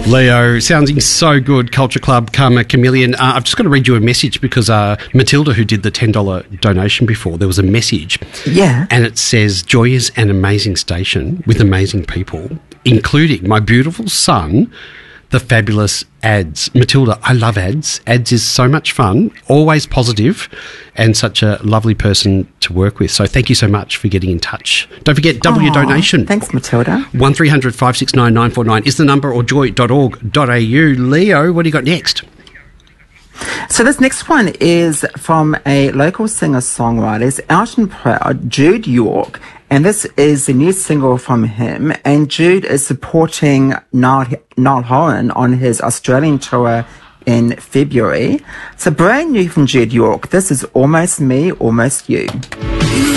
Leo, sounding so good. Culture Club, Karma Chameleon. I've just got to read you a message because Matilda, who did the $10 donation before, there was a message. Yeah. And it says, Joy is an amazing station with amazing people, including my beautiful son, the fabulous Ads. Matilda, I love Ads. Ads is so much fun, always positive, and such a lovely person to work with. So thank you so much for getting in touch. Don't forget, double your donation. Thanks, Matilda. 1300 569 949 is the number, or joy.org.au. Leo, what do you got next? So this next one is from a local singer-songwriter. It's out and proud, Jude York. And this is the new single from him. And Jude is supporting Niall Horan on his Australian tour in February. So brand new from Jude York. This is Almost Me, Almost You.